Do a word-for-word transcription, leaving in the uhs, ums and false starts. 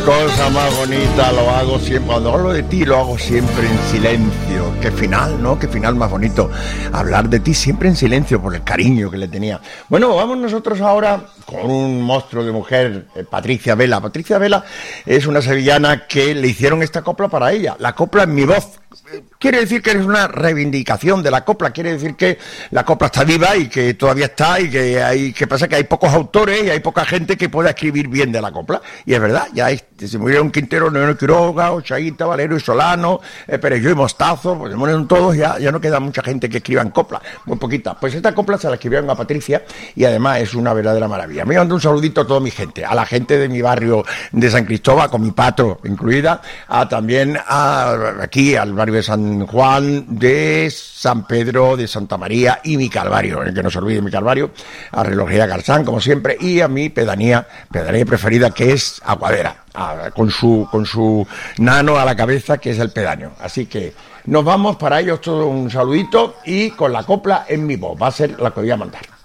cosa más bonita, lo hago siempre, cuando hablo de ti lo hago siempre en silencio. Qué final, ¿no? Qué final más bonito. Hablar de ti siempre en silencio por el cariño que le tenía. Bueno, vamos nosotros ahora con un monstruo de mujer, eh, Patricia Vela. Patricia Vela es una sevillana que le hicieron esta copla para ella. La copla en mi voz. Quiere decir que es una reivindicación de la copla, quiere decir que la copla está viva y que todavía está y que hay, que pasa que hay pocos autores y hay poca gente que pueda escribir bien de la copla, y es verdad, ya hay, se murieron Quintero, Leonel Quiroga, Ochaíta, Valero y Solano, eh, Perelló y Mostazo, pues se murieron todos, ya, ya no queda mucha gente que escriba en copla, muy poquita. Pues esta copla se la escribieron a Patricia y además es una verdadera maravilla. Me mando un saludito a toda mi gente, a la gente de mi barrio de San Cristóbal, con mi patro incluida, a también a, aquí al barrio de San Juan, de San Pedro, de Santa María y mi Calvario, el que no se olvide mi Calvario, a Relojería Garzán, como siempre, y a mi pedanía, pedanía preferida, que es Aguadera, a, con su con su nano a la cabeza, que es el pedáneo. Así que nos vamos, para ellos todo un saludito y con la copla en mi voz, va a ser la que voy a mandar.